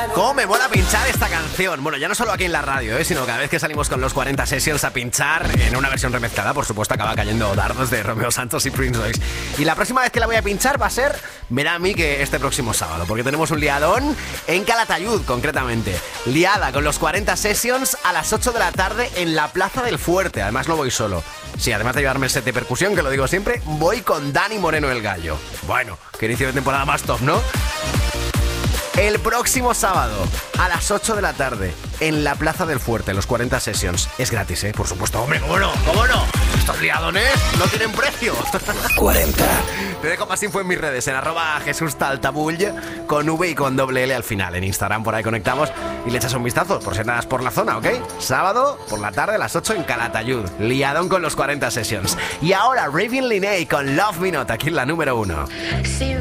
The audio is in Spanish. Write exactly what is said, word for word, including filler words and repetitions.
¿Cómo me mola pinchar esta canción? Bueno, ya no solo aquí en la radio, ¿eh? sino cada vez que salimos con los cuarenta Sessions a pinchar en una versión remezclada, por supuesto, acaba cayendo dardos de Romeo Santos y Prince Royce. Y la próxima vez que la voy a pinchar va a ser, me da a mí que este próximo sábado, porque tenemos un liadón en Calatayud, concretamente. Liada con los cuarenta Sessions a las ocho de la tarde en la Plaza del Fuerte. Además no voy solo. Sí, además de llevarme el set de percusión, que lo digo siempre, voy con Dani Moreno el Gallo. Bueno, que inicio de temporada más top, ¿no? El próximo sábado a las ocho de la tarde en la Plaza del Fuerte, los cuarenta Sessions. Es gratis, ¿eh? Por supuesto. Hombre, ¿cómo no? ¿Cómo no? Estos liadones no tienen precio. cuarenta. Te dejo más info en mis redes, en arroba Jesús Taltabull, con V y con doble L al final. En Instagram por ahí conectamos y le echas un vistazo por si andas por la zona, ¿ok? Sábado por la tarde a las ocho en Calatayud. Liadón con los cuarenta Sessions. Y ahora Raven Linney con Love Me Not, aquí en la número uno.